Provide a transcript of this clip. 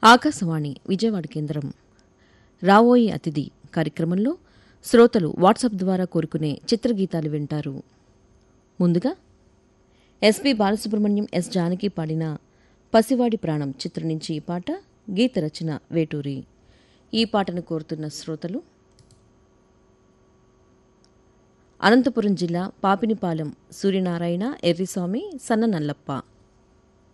ఆకాశవాణి విజయవాడ కేంద్రం రావోయి అతిథి కార్యక్రమంలో శ్రోతలు వాట్సాప్ ద్వారా కోరుకునే చిత్రగీతాలు వింటారు. ముందుగా ఎస్పి బాలసుబ్రహ్మణ్యం, ఎస్ జానకి పాడిన పసివాడి ప్రాణం చిత్రం నుంచి ఈ పాట. గీత రచన వేటూరి. ఈ పాటను కోరుతున్న శ్రోతలు అనంతపురం జిల్లా పాపినిపాలెం సూర్యనారాయణ, ఎర్రిస్వామి, సన్న నల్లప్ప.